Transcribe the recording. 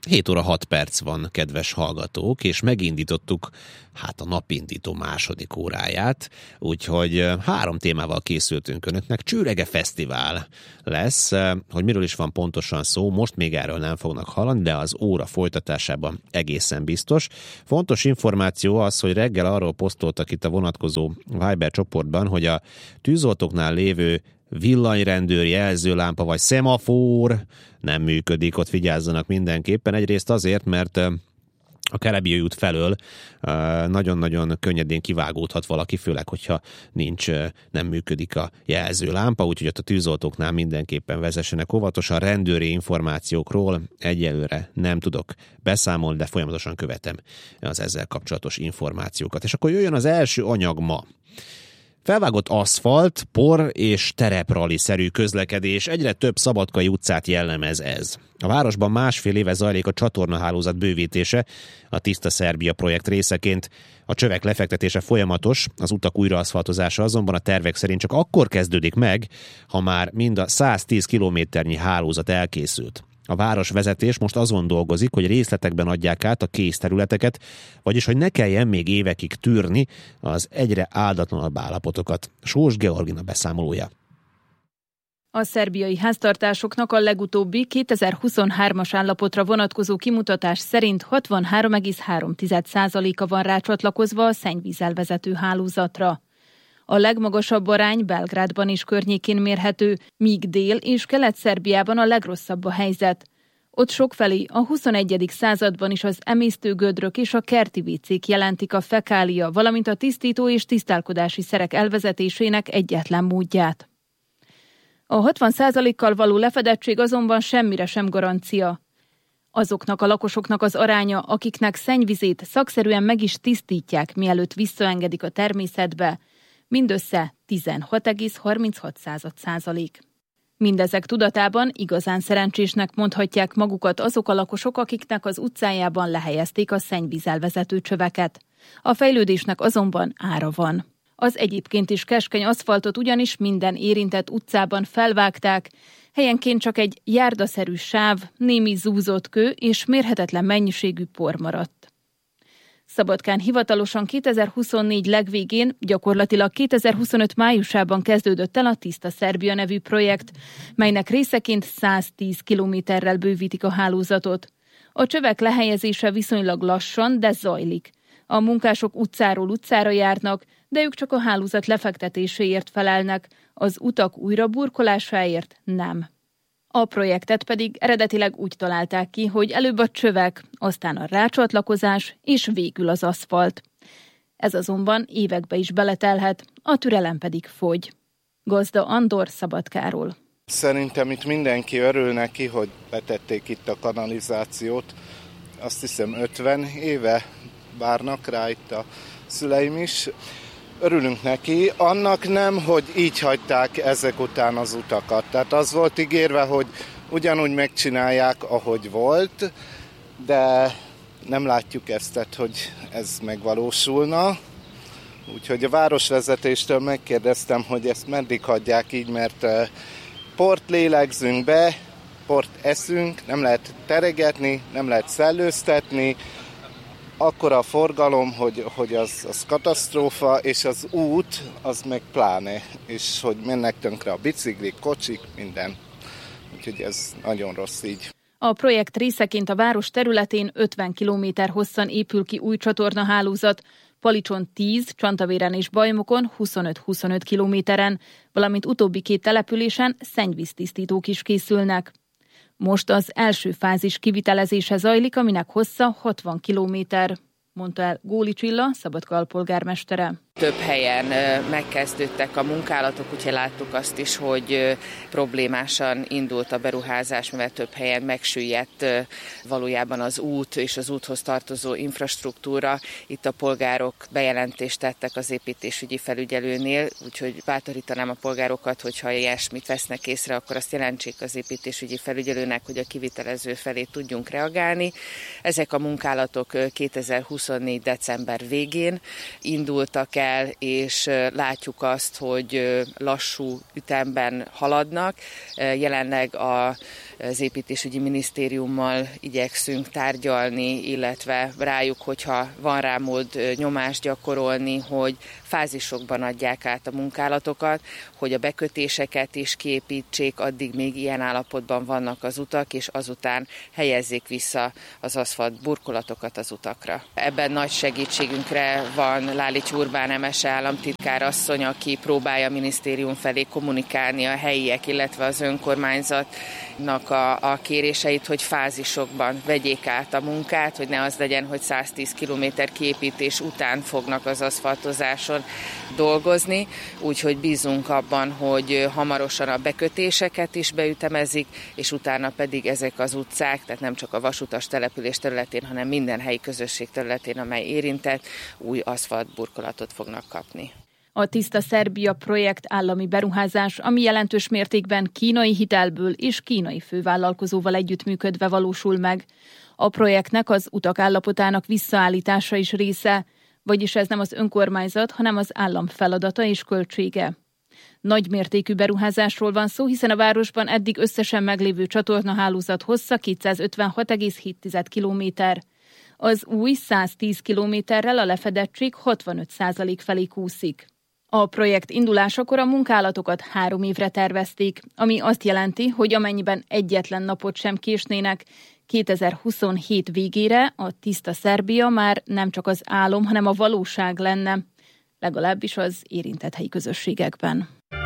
7 óra 6 perc van, kedves hallgatók, és megindítottuk a napindító második óráját, úgyhogy 3 témával készültünk önöknek. Csőrege Fesztivál lesz, hogy miről is van pontosan szó, most még erről nem fognak hallani, de az óra folytatásában egészen biztos. Fontos információ az, hogy reggel arról posztoltak itt a vonatkozó Viber csoportban, hogy a tűzoltóknál lévő villanyrendőr, jelzőlámpa vagy szemafor nem működik, ott vigyázzanak mindenképpen. Egyrészt azért, mert a Kelebbi út felől nagyon-nagyon könnyedén kivágódhat valaki, főleg, hogyha nem működik a jelzőlámpa, úgyhogy ott a tűzoltóknál mindenképpen vezessenek óvatosan. Rendőri információkról egyelőre nem tudok beszámolni, de folyamatosan követem az ezzel kapcsolatos információkat. És akkor jöjjön az első anyag ma. Felvágott aszfalt, por és tereprali-szerű közlekedés, egyre több szabadkai utcát jellemez ez. A városban 1,5 éve zajlik a csatornahálózat bővítése, a Tiszta Szerbia projekt részeként. A csövek lefektetése folyamatos, az utak újraaszfaltozása azonban a tervek szerint csak akkor kezdődik meg, ha már mind a 110 kilométernyi hálózat elkészült. A városvezetés most azon dolgozik, hogy részletekben adják át a kész területeket, vagyis hogy ne kelljen még évekig tűrni az egyre áldatlanabb állapotokat. Sós Georgina beszámolója. A szerbiai háztartásoknak a legutóbbi 2023-as állapotra vonatkozó kimutatás szerint 63,3%-a van rácsatlakozva a szennyvízelvezető hálózatra. A legmagasabb arány Belgrádban és környékén mérhető, míg Dél- és Kelet-Szerbiában a legrosszabb a helyzet. Ott sokfelé a 21. században is az emésztőgödrök és a kerti vécék jelentik a fekália, valamint a tisztító és tisztálkodási szerek elvezetésének egyetlen módját. A 60%-kal való lefedettség azonban semmire sem garancia. Azoknak a lakosoknak az aránya, akiknek szennyvizét szakszerűen meg is tisztítják, mielőtt visszaengedik a természetbe, mindössze 16,36%. Mindezek tudatában igazán szerencsésnek mondhatják magukat azok a lakosok, akiknek az utcájában lehelyezték a szennyvízelvezető csöveket. A fejlődésnek azonban ára van. Az egyébként is keskeny aszfaltot ugyanis minden érintett utcában felvágták, helyenként csak egy járdaszerű sáv, némi zúzott kő és mérhetetlen mennyiségű por maradt. Szabadkán hivatalosan 2024 legvégén, gyakorlatilag 2025 májusában kezdődött el a Tiszta Szerbia nevű projekt, melynek részeként 110 kilométerrel bővítik a hálózatot. A csövek lehelyezése viszonylag lassan, de zajlik. A munkások utcáról utcára járnak, de ők csak a hálózat lefektetéséért felelnek, az utak újraburkolásáért nem. A projektet pedig eredetileg úgy találták ki, hogy előbb a csövek, aztán a rácsatlakozás és végül az aszfalt. Ez azonban évekbe is beletelhet, a türelem pedig fogy. Gazda Andor Szabadkáról. Szerintem itt mindenki örül neki, hogy betették itt a kanalizációt. Azt hiszem 50 éve várnak rá itt a szüleim is. Örülünk neki. Annak nem, hogy így hagyták ezek után az utakat. Tehát az volt ígérve, hogy ugyanúgy megcsinálják, ahogy volt, de nem látjuk ezt, tehát, hogy ez megvalósulna. Úgyhogy a városvezetéstől megkérdeztem, hogy ezt meddig hagyják így, mert port lélegzünk be, port eszünk, nem lehet teregetni, nem lehet szellőztetni, akkora a forgalom, hogy az katasztrófa, és az út, az meg pláne, és hogy mennek tönkre a biciklik, kocsik, minden. Úgyhogy ez nagyon rossz így. A projekt részeként a város területén 50 km hosszan épül ki új csatornahálózat, Palicson 10, Csantavéren és Bajmokon 25-25 kilométeren, valamint utóbbi 2 településen szennyvíztisztítók is készülnek. Most az első fázis kivitelezése zajlik, aminek hossza 60 kilométer, mondta el Góli Csilla, Szabadka alpolgármestere. Több helyen megkezdődtek a munkálatok, úgyhogy láttuk azt is, hogy problémásan indult a beruházás, mivel több helyen megsüllyedt valójában az út és az úthoz tartozó infrastruktúra. Itt a polgárok bejelentést tettek az építésügyi felügyelőnél, úgyhogy bátorítanám a polgárokat, hogyha ilyesmit vesznek észre, akkor azt jelentsék az építésügyi felügyelőnek, hogy a kivitelező felé tudjunk reagálni. Ezek a munkálatok 2024. december végén indultak el, és látjuk azt, hogy lassú ütemben haladnak. Jelenleg a az építésügyi minisztériummal igyekszünk tárgyalni, illetve rájuk, hogyha van rá mód, nyomást gyakorolni, hogy fázisokban adják át a munkálatokat, hogy a bekötéseket is kiépítsék, addig még ilyen állapotban vannak az utak, és azután helyezzék vissza az aszfalt burkolatokat az utakra. Ebben nagy segítségünkre van Lálics Urbán MS államtitkár asszony, aki próbálja a minisztérium felé kommunikálni a helyiek, illetve az önkormányzatnak a kéréseit, hogy fázisokban vegyék át a munkát, hogy ne az legyen, hogy 110 km kiépítés után fognak az aszfaltozáson dolgozni, úgyhogy bízunk abban, hogy hamarosan a bekötéseket is beütemezik, és utána pedig ezek az utcák, tehát nem csak a vasutas település területén, hanem minden helyi közösség területén, amely érintett, új aszfaltburkolatot fognak kapni. A Tiszta Szerbia projekt állami beruházás, ami jelentős mértékben kínai hitelből és kínai fővállalkozóval együttműködve valósul meg. A projektnek az utak állapotának visszaállítása is része, vagyis ez nem az önkormányzat, hanem az állam feladata és költsége. Nagy mértékű beruházásról van szó, hiszen a városban eddig összesen meglévő csatornahálózat hossza 256,7 kilométer. Az új 110 kilométerrel a lefedettség 65% felé kúszik. A projekt indulásakor a munkálatokat 3 évre tervezték, ami azt jelenti, hogy amennyiben egyetlen napot sem késnének, 2027 végére a Tiszta Szerbia már nem csak az álom, hanem a valóság lenne, legalábbis az érintett helyi közösségekben.